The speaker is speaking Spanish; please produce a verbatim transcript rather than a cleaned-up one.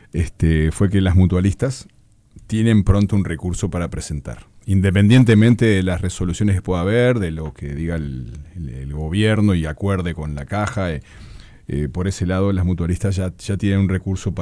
este, fue que las mutualistas tienen pronto un recurso para presentar. Independientemente de las resoluciones que pueda haber, de lo que diga el, el, el gobierno y acuerde con la caja, eh, eh, por ese lado las mutualistas ya, ya tienen un recurso para